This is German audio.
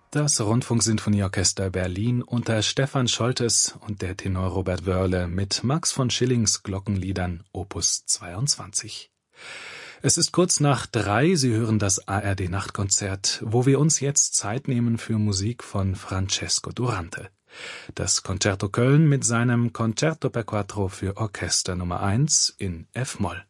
Das Rundfunksinfonieorchester Berlin unter Stefan Scholtes und der Tenor Robert Wörle mit Max von Schillings Glockenliedern Opus 22. Es ist kurz nach 3, Sie hören das ARD-Nachtkonzert, wo wir uns jetzt Zeit nehmen für Musik von Francesco Durante. Das Concerto Köln mit seinem Concerto per Quattro für Orchester Nummer 1 in F-Moll.